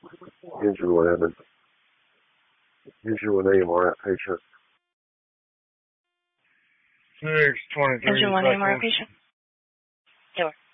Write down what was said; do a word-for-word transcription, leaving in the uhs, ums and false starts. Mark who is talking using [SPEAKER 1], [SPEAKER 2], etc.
[SPEAKER 1] Usually what happens. Usually when they are at patient.
[SPEAKER 2] six twenty-three.
[SPEAKER 3] Engine one A M R I patient. Door.